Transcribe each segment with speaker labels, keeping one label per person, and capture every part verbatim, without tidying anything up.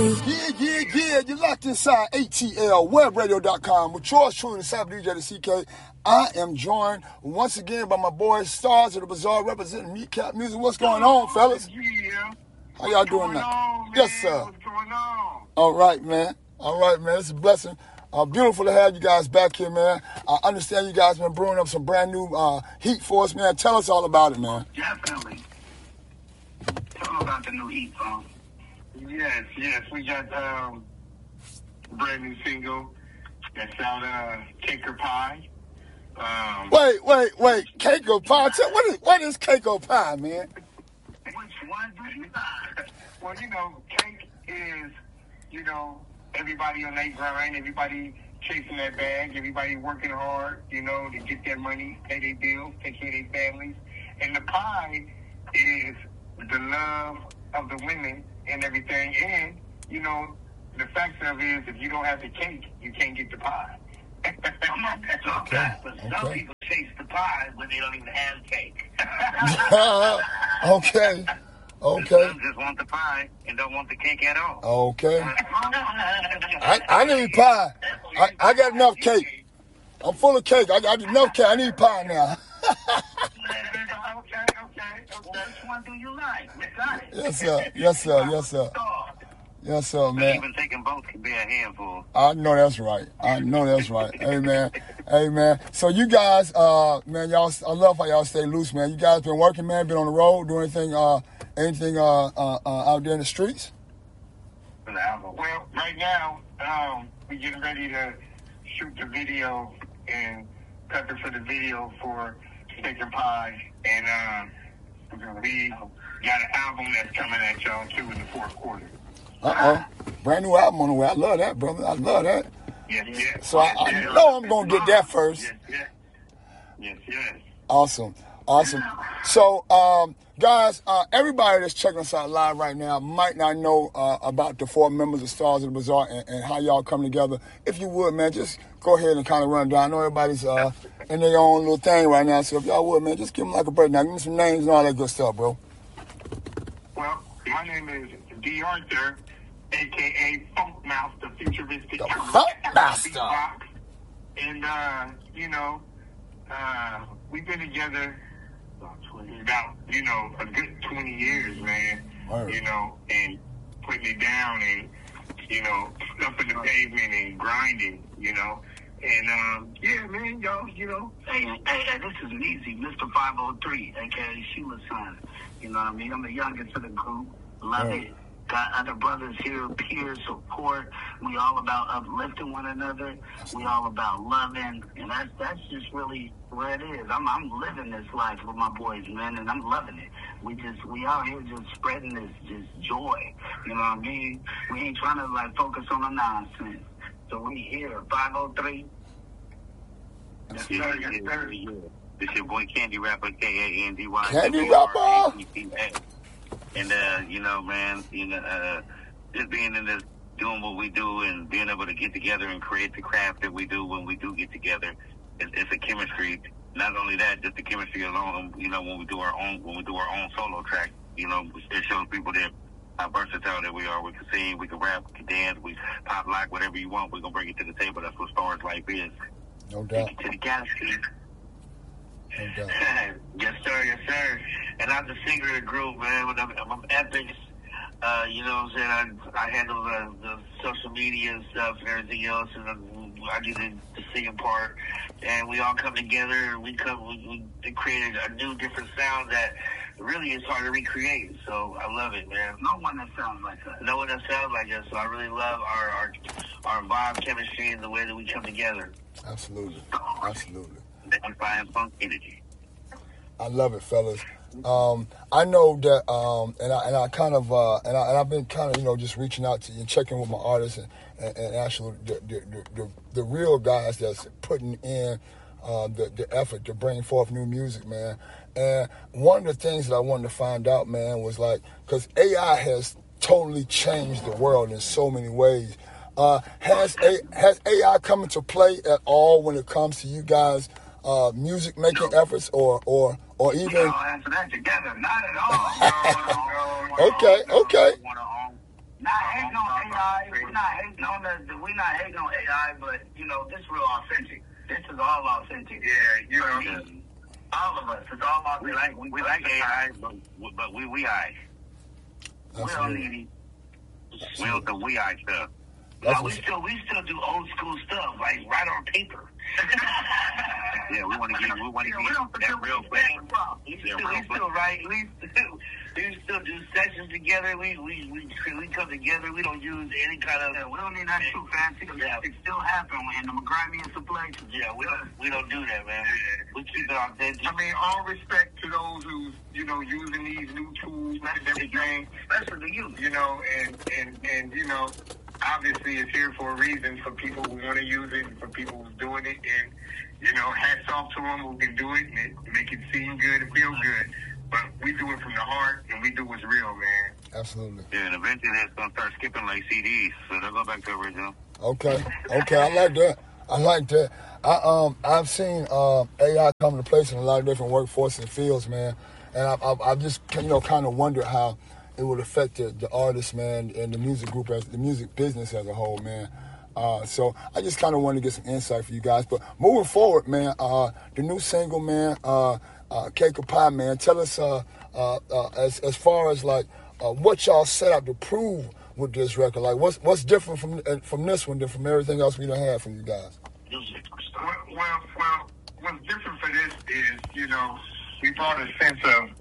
Speaker 1: Yeah, yeah, yeah. You're locked inside A T L web radio dot com with yours truly, the Cyber D J, the C K. I am joined once again by my boys, Stars of the Bazaar, representing Meatcap Music. What's going on, fellas?
Speaker 2: Yeah.
Speaker 1: How y'all doing now?
Speaker 2: On,
Speaker 1: yes, sir.
Speaker 2: What's going on?
Speaker 1: All right, man. All right, man. It's a blessing. Uh, beautiful to have you guys back here, man. I understand you guys been brewing up some brand new uh, heat for us, man. Tell us all about it, man.
Speaker 2: Definitely. Tell them about the new heat song. Yes, yes. We got um, a brand new single that's out, uh, Cake or Pie. Um,
Speaker 1: wait, wait, wait. Cake or Pie? Tell, what, is, what is Cake or Pie, man?
Speaker 2: Which one do you like? Well, you know, cake is, you know, everybody on their grind, everybody chasing that bag, everybody working hard, you know, to get their money, pay their bills, take care of their families. And the pie is the love of the women and everything. And, you know, the fact of it is, if you don't have the cake, you can't get the pie.
Speaker 1: Okay.
Speaker 2: But some
Speaker 1: Okay.
Speaker 2: people chase the pie when they don't even have cake.
Speaker 1: okay. Okay.
Speaker 2: Some just want the pie and don't want the cake at all.
Speaker 1: Okay. I, I need pie. I, I got enough cake. I'm full of cake. I got enough cake. I need pie now.
Speaker 2: okay, okay, okay. Which one do you like? We got it.
Speaker 1: Yes, sir. Yes, sir. Yes, sir. Yes, sir, man.
Speaker 2: Even taking both can be a handful.
Speaker 1: I know that's right. I know that's right. Hey, man. Hey, man. So you guys, uh, man, y'all, I love how y'all stay loose, man. You guys been working, man, been on the road, doing anything, uh, anything uh, uh, uh, out there in the streets?
Speaker 2: Well, right now, um, we're getting ready to shoot the video and cut for the video for Steak and Pie. And um, we got an album that's coming at y'all, too, in the fourth quarter.
Speaker 1: Uh-oh. Brand new album on the way. I love that, brother. I love that.
Speaker 2: Yes, yes.
Speaker 1: So I, I know I'm going to get that first.
Speaker 2: Yes, yes. Yes, yes.
Speaker 1: Awesome. Awesome. So, um, guys, uh, everybody that's checking us out live right now might not know uh, about the four members of Stars of the Bazaar and, and how y'all come together. If you would, man, just go ahead and kind of run down. I know everybody's uh, in their own little thing right now, so if y'all would, man, just give them like a breakdown. Give me some names and all that good stuff, bro.
Speaker 2: Well, my name is D. Arthur, a k a. Funk Mouse, the futuristic.
Speaker 1: The Funk Master.
Speaker 2: And, uh, you know, uh, we've been together about, you know, a good twenty years, man.
Speaker 1: Word.
Speaker 2: You know, and putting it down and, you know, stuffing the pavement and grinding, you know. And, um, yeah, man, y'all, you know. Hey, hey, hey, this is Easy, Mister five oh three, a k a. Sheila's son. You know what I mean? I'm the youngest of the group. Love
Speaker 1: Right.
Speaker 2: it. Got other brothers here, peer support. We all about uplifting one another. We all about loving, and that's that's just really where it is. I'm I'm living this life with my boys, man, and I'm loving it. We just we out here just spreading this just joy. You know what I mean? We ain't trying to like focus on the nonsense. So we here, five oh three. Yes, sir, yes, sir. This your boy Candy Rapper, K A N D Y.
Speaker 1: Candy Rapper.
Speaker 3: And, uh, you know, man, you know, uh, just being in this, doing what we do and being able to get together and create the craft that we do when we do get together, it's, it's a chemistry. Not only that, just the chemistry alone, you know, when we do our own, when we do our own solo track, you know, it shows people that how versatile that we are. We can sing, we can rap, we can dance, we pop lock, whatever you want, we're going to bring it to the table. That's what Stars Life is.
Speaker 1: No doubt.
Speaker 3: Take it to the galaxy.
Speaker 1: No doubt.
Speaker 3: Yes, sir, yes, sir. And I'm the singer of the group, man. When I'm, I'm Epics, uh, you know what I'm saying? I, I handle the, the social media and stuff and everything else, and I'm, I do the, the singing part. And we all come together, and we come, we, we created a new, different sound that really is hard to recreate. So I love it, man. No one that sounds like us. No one that sounds like us. So I really love our, our, our vibe, chemistry, and the way that we come together.
Speaker 1: Absolutely. Absolutely.
Speaker 3: That funk energy.
Speaker 1: I love it, fellas. Um, I know that, um, and I and I kind of uh, and I and I've been kind of you know just reaching out to you and checking with my artists and, and, and actually the the, the the the real guys that's putting in uh, the the effort to bring forth new music, man. And one of the things that I wanted to find out, man, was like because A I has totally changed the world in so many ways. Uh, has a has A I come into play at all when it comes to you guys? Uh, music making efforts or or or even
Speaker 2: We all answer that together. Not at all. No, no, no, no,
Speaker 1: okay
Speaker 2: no,
Speaker 1: okay
Speaker 2: no, Not hating on A I. We're not hating on the. We're not hating on A I, but you know, this is real authentic. This is all authentic.
Speaker 3: Yeah, you know,
Speaker 2: yeah. all of us. It's all authentic.
Speaker 3: We like we, we like A I, but, but we we I.
Speaker 2: We don't need it.
Speaker 3: We don't do we I stuff.
Speaker 2: No, we still we still do old school stuff, like write on paper.
Speaker 3: Yeah, we want to get we want to get that real thing.
Speaker 2: We still, we still write. We still we still do sessions together. We we we we come together. We don't use any kind of. Yeah, we don't need that too fancy. Yeah. It still happen in the grimy and place.
Speaker 3: Yeah, we don't we don't do that, man. We keep it authentic.
Speaker 4: I mean, all respect to those who you know using these new tools and everything,
Speaker 2: especially the youth.
Speaker 4: You know, and and and you know. Obviously, it's here for a reason for people who want to use it and for people who's doing it. And, you know, hats off to them who can do it and it, make it seem good and feel good. But we do it from the heart and we do what's real, man.
Speaker 1: Absolutely.
Speaker 3: Yeah, and eventually it's going to start skipping like C Ds. So they'll go back to original.
Speaker 1: Okay. Okay. I like that. I like that. I, um, I've seen uh, A I come into place in a lot of different workforce and fields, man. And I, I, I just, you know, kind of wondered how it would affect the, the artist, man, and the music group, as the music business as a whole, man. Uh, so I just kind of wanted to get some insight for you guys. But moving forward, man, uh, the new single, man, uh, uh, Cake or Pie, man, tell us uh, uh, uh, as as far as like uh, what y'all set out to prove with this record. Like, what's what's different from uh, from this one than from everything else we done had from you guys?
Speaker 4: Well, well, well, what's different for this is, you know, we brought a sense of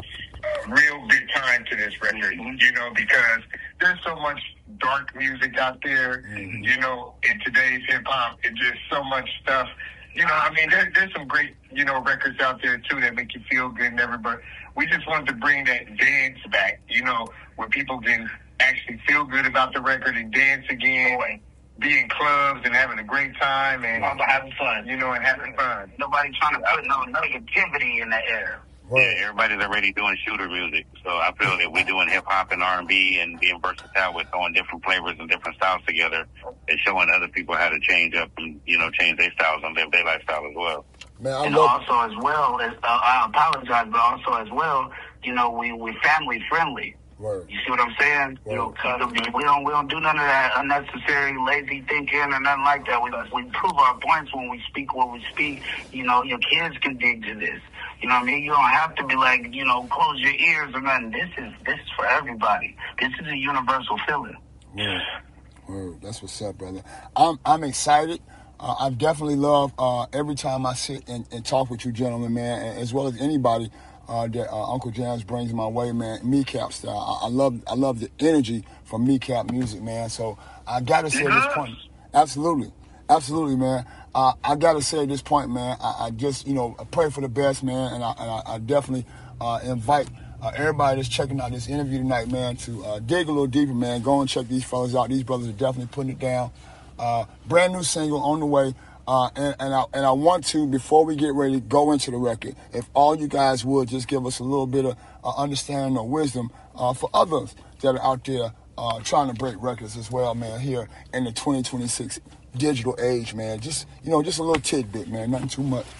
Speaker 4: real good time to this record, mm-hmm. you know, because there's so much dark music out there, mm-hmm. you know, in today's hip-hop. It's just so much stuff. You know, I mean, there, there's some great, you know, records out there, too, that make you feel good and everything, but we just wanted to bring that dance back, you know, where people can actually feel good about the record and dance again, and be in clubs and having a great time and
Speaker 2: having fun,
Speaker 4: you know, and having fun.
Speaker 2: Nobody trying to put no negativity in the air.
Speaker 3: Yeah, everybody's already doing shooter music, so I feel that we're doing hip hop and R and B and being versatile with throwing different flavors and different styles together and showing other people how to change up and, you know, change their styles and live their lifestyle as well.
Speaker 1: Man, I
Speaker 2: and
Speaker 1: love
Speaker 2: also as well, as, uh, I apologize, but also as well, you know, we we family friendly.
Speaker 1: Word.
Speaker 2: You see what I'm saying? You know, we don't we don't do none of that unnecessary lazy thinking or nothing like that. We we prove our points when we speak what we speak. You know, your kids can dig to this. You know what I mean? You don't have to be like, you know, close your ears or nothing. This is this is for everybody. This is a universal feeling.
Speaker 1: Word. Word. That's what's up, brother. I'm I'm excited. Uh, I definitely love uh, every time I sit and, and talk with you gentlemen, man, as well as anybody uh, that uh, Uncle Jams brings my way, man. Kneecap style. I, I love I love the energy from Kneecap music, man. So I gotta say at this point, absolutely, absolutely, man. Uh, I gotta say at this point, man, I, I just, you know, I pray for the best, man, and I, and I, I definitely uh, invite uh, everybody that's checking out this interview tonight, man, to uh, dig a little deeper, man. Go and check these fellas out. These brothers are definitely putting it down. Uh, brand new single on the way, uh, and, and I and I want to, before we get ready to go into the record, if all you guys would just give us a little bit of uh, understanding or wisdom uh, for others that are out there uh, trying to break records as well, man. Here in the twenty twenty-six digital age, man. Just, you know, just a little tidbit, man. Nothing too much.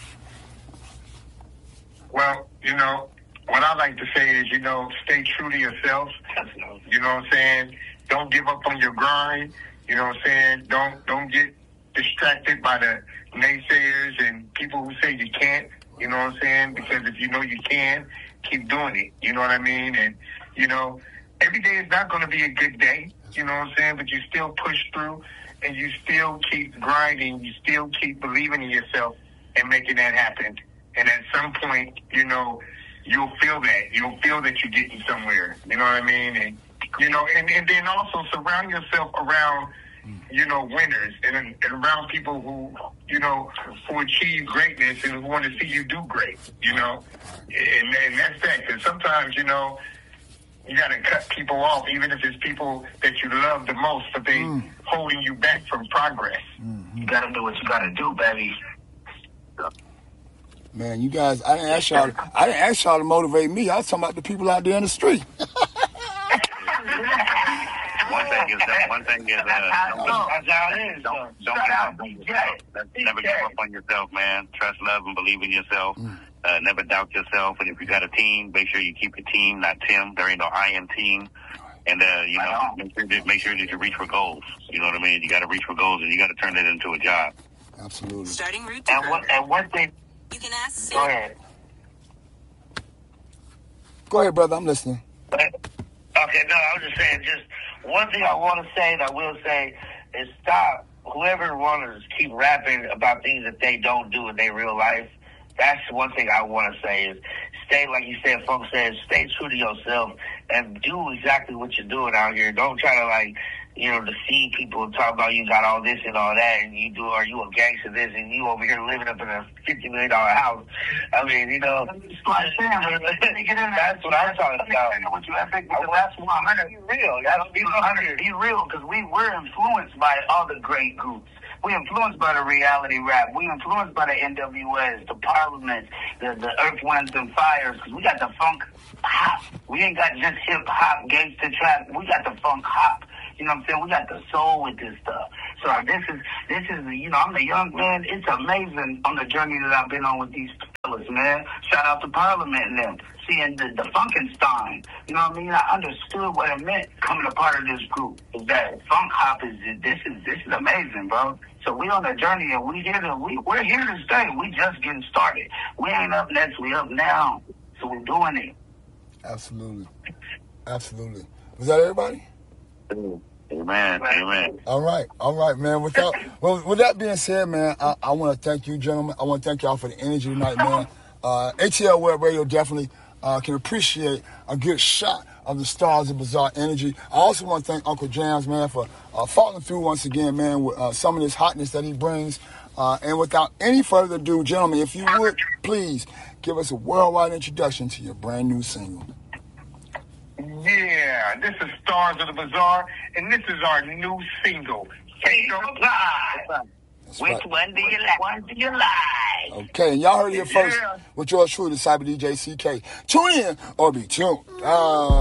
Speaker 4: Well, you know, what I like to say is, you know, stay true to yourself. You know what I'm saying? Don't give up on your grind. You know what I'm saying? Don't don't get distracted by the naysayers and people who say you can't. You know what I'm saying? Because if you know you can, keep doing it. You know what I mean? And, you know, every day is not going to be a good day. You know what I'm saying? But you still push through and you still keep grinding. You still keep believing in yourself and making that happen. And at some point, you know, you'll feel that. You'll feel that you're getting somewhere. You know what I mean? And, you know, and, and then also surround yourself around, you know, winners and, and around people who, you know, who achieve greatness and who want to see you do great, you know. And, and that's that. Because sometimes, you know, you got to cut people off, even if it's people that you love the most, but they mm. holding you back from progress.
Speaker 1: Mm-hmm.
Speaker 2: You got to do what you got to do, baby.
Speaker 1: Man, you guys, I didn't ask y'all. I didn't ask y'all to motivate me. I was talking about the people out there in the street.
Speaker 3: One thing is that. One thing is that. Uh, don't, don't, don't, don't give up on yourself. Never give up on yourself, man. Trust, love, and believe in yourself. Mm. Uh, never doubt yourself. And if you got a team, make sure you keep a team, not Tim. There ain't no I in team. And, uh, you know, make sure, that, make sure that you reach for goals. You know what I mean? You got to reach for goals, and you got to turn that into a job.
Speaker 1: Absolutely.
Speaker 5: Starting route to
Speaker 3: and one, and one thing.
Speaker 5: You can ask.
Speaker 3: Go ahead.
Speaker 1: Go ahead, brother. I'm listening.
Speaker 3: Okay, no, I was just saying, just one thing I want to say and I will say is stop. Whoever wants to keep rapping about things that they don't do in their real life, that's one thing I want to say is stay, like you said, Funk said, stay true to yourself and do exactly what you're doing out here. Don't try to, like, you know, deceive people and talk about you got all this and all that, and you do, are you a gangster this, and you over here living up in a fifty million dollars house. I mean, you know, that's what I'm talking about.
Speaker 2: What you epic, because that's one hundred.
Speaker 3: Be real.
Speaker 2: That's be one hundred. Be real, because we we're influenced by all the great groups. We influenced by the reality rap. We influenced by the N W S, the Parliament, the, the Earth, Winds, and Fires. Because we got the funk hop. We ain't got just hip hop, gangster trap. We got the funk hop. You know what I'm saying? We got the soul with this stuff. So this is, this is, you know, I'm a young man. It's amazing on the journey that I've been on with these fellas, man. Shout out to Parliament and them. Seeing the, the Funkenstein. You know what I mean? I understood what it meant coming a part of this group. Is that funk hop is, this is, this is amazing, bro. So we on the journey and we here to, we, we're here to stay. We just getting started. We ain't up next. We up now. So we're doing it.
Speaker 1: Absolutely. Absolutely. Was that everybody?
Speaker 3: Amen. Amen.
Speaker 1: All right. All right, man. Without, well, with that being said, man, I, I want to thank you, gentlemen. I want to thank y'all for the energy tonight, man. Uh, A T L Web Radio definitely uh, can appreciate a good shot of the Stars of Bizarre energy. I also want to thank Uncle Jams, man, for uh, following through once again, man, with uh, some of this hotness that he brings. Uh, and without any further ado, gentlemen, if you would, please give us a worldwide introduction to your brand new single.
Speaker 4: Yeah, this is Stars of the Bazaar, and this is our new single.
Speaker 2: Take a fly. Which
Speaker 1: right.
Speaker 2: one do you like? One do you like?
Speaker 1: Okay, and y'all heard it here first
Speaker 4: Yeah.
Speaker 1: with yours truly, the Cyber D J C K. Tune in or be tuned. Uh,